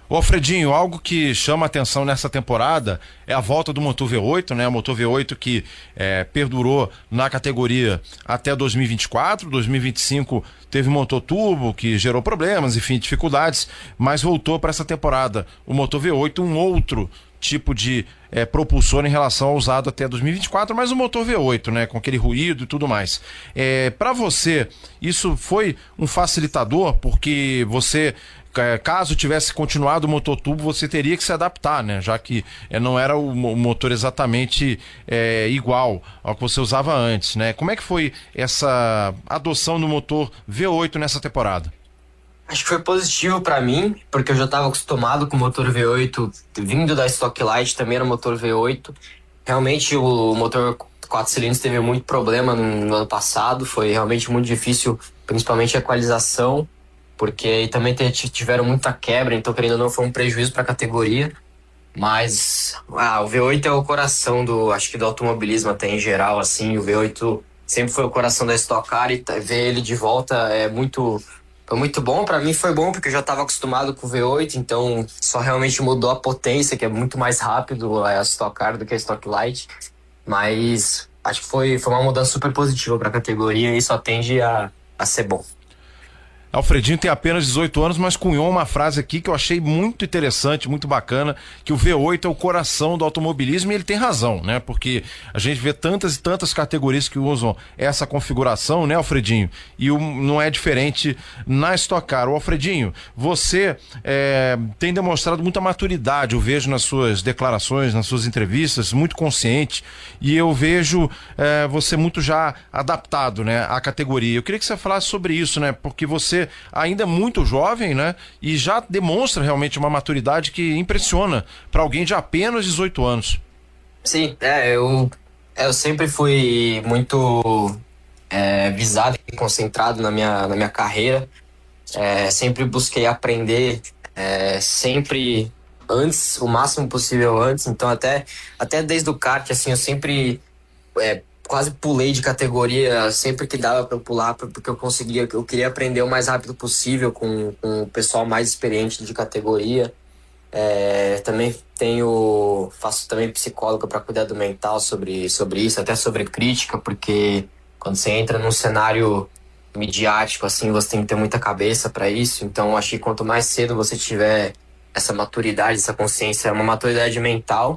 Ô Alfredinho, algo que chama atenção nessa temporada é a volta do motor V8, né? O motor V8 que perdurou na categoria até 2024, 2025 teve motor turbo que gerou problemas, enfim, dificuldades, mas voltou para essa temporada o motor V8, um outro tipo de propulsor em relação ao usado até 2024, mas o motor V8, né, com aquele ruído e tudo mais. Para você, isso foi um facilitador, porque você, caso tivesse continuado o motor turbo, você teria que se adaptar, né, já que não era o motor exatamente igual ao que você usava antes, né? Como é que foi essa adoção do motor V8 nessa temporada? Acho que foi positivo pra mim, porque eu já estava acostumado com o motor V8, vindo da Stock Light, também era motor V8. Realmente o motor 4 cilindros teve muito problema no ano passado, foi realmente muito difícil, principalmente a equalização, porque aí também tiveram muita quebra, então querendo ou não foi um prejuízo para a categoria. Mas o V8 é o coração acho que do automobilismo até em geral, assim, o V8 sempre foi o coração da Stock Car e ver ele de volta foi muito bom. Pra mim foi bom porque eu já estava acostumado com o V8, então só realmente mudou a potência, que é muito mais rápido a Stock Car do que a Stock Light. Mas acho que foi uma mudança super positiva para a categoria e só tende a ser bom. Alfredinho tem apenas 18 anos, mas cunhou uma frase aqui que eu achei muito interessante, muito bacana, que o V8 é o coração do automobilismo, e ele tem razão, né? Porque a gente vê tantas e tantas categorias que usam essa configuração, né, Alfredinho? E não é diferente na Stock Car. O Alfredinho, você tem demonstrado muita maturidade, eu vejo nas suas declarações, nas suas entrevistas, muito consciente, e eu vejo você muito já adaptado, né, à categoria. Eu queria que você falasse sobre isso, né? Porque você ainda é muito jovem, né? E já demonstra realmente uma maturidade que impressiona para alguém de apenas 18 anos. Sim, eu sempre fui muito visado e concentrado na minha carreira. Sempre busquei aprender sempre antes, o máximo possível antes. Então até desde o kart, assim, eu sempre quase pulei de categoria sempre que dava para eu pular, porque eu queria aprender o mais rápido possível com o pessoal mais experiente de categoria. Também faço também psicóloga para cuidar do mental sobre isso, até sobre crítica, porque quando você entra num cenário midiático, assim, você tem que ter muita cabeça para isso. Então acho que quanto mais cedo você tiver essa maturidade, essa consciência, uma maturidade mental,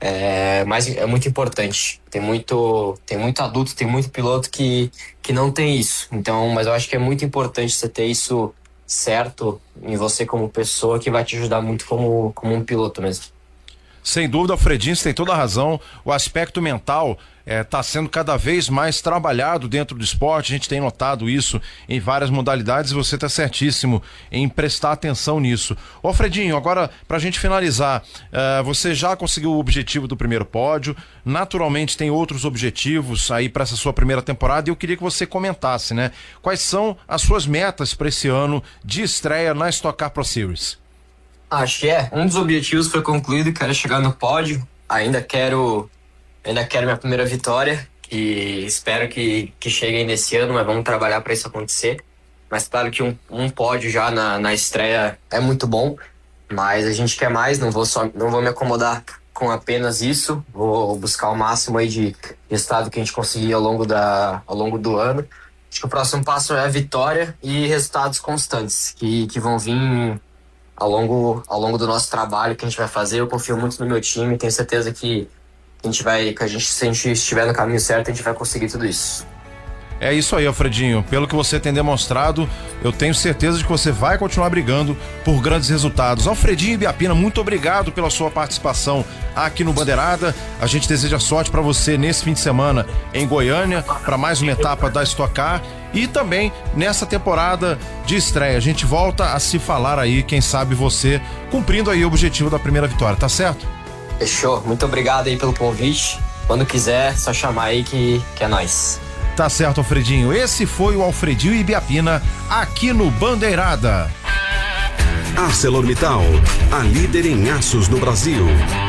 mas é muito importante. Tem muito adulto, tem muito piloto que não tem isso. Então, mas eu acho que é muito importante você ter isso certo em você como pessoa, que vai te ajudar muito como um piloto mesmo. Sem dúvida, Alfredinho, você tem toda a razão. O aspecto mental está sendo cada vez mais trabalhado dentro do esporte. A gente tem notado isso em várias modalidades e você está certíssimo em prestar atenção nisso. Ô Alfredinho, agora para a gente finalizar, você já conseguiu o objetivo do primeiro pódio, naturalmente tem outros objetivos aí para essa sua primeira temporada, e eu queria que você comentasse, né? Quais são as suas metas para esse ano de estreia na Stock Car Pro Series? Acho que um dos objetivos foi concluído, quero chegar no pódio. Ainda quero minha primeira vitória, e espero que chegue ainda esse ano, mas vamos trabalhar para isso acontecer. Mas claro que um pódio já na estreia é muito bom, mas a gente quer mais, não vou me acomodar com apenas isso, vou buscar o máximo aí de resultado que a gente conseguir ao longo do ano. Acho que o próximo passo é a vitória e resultados constantes, que vão vir ao longo do nosso trabalho que a gente vai fazer. Eu confio muito no meu time, tenho certeza que se a gente estiver no caminho certo, a gente vai conseguir tudo isso. É isso aí, Alfredinho. Pelo que você tem demonstrado, eu tenho certeza de que você vai continuar brigando por grandes resultados. Alfredinho Ibiapina, muito obrigado pela sua participação aqui no Bandeirada. A gente deseja sorte para você nesse fim de semana em Goiânia, para mais uma etapa da Stock Car, e também nessa temporada de estreia. A gente volta a se falar aí, quem sabe você cumprindo aí o objetivo da primeira vitória, tá certo? Fechou. Muito obrigado aí pelo convite. Quando quiser, só chamar aí que é nóis. Tá certo, Alfredinho. Esse foi o Alfredinho Ibiapina aqui no Bandeirada. ArcelorMittal, a líder em aços no Brasil.